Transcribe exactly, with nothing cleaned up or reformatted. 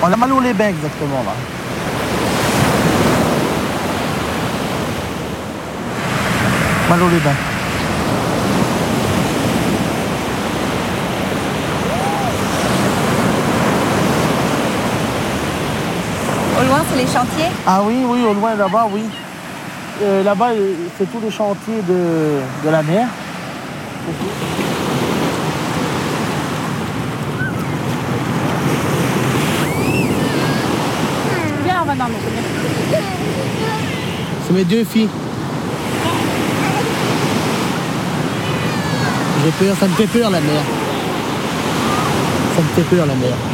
On a Malo-les-Bains exactement là. Malo-les-Bains. Au loin, c'est les chantiers? Ah oui, oui, au loin là-bas, oui. Euh, là-bas, c'est tous les chantiers de, de la mer. Viens, on va dans le C'est mes deux filles. J'ai peur, ça me fait peur la mer. Ça me fait peur la mer.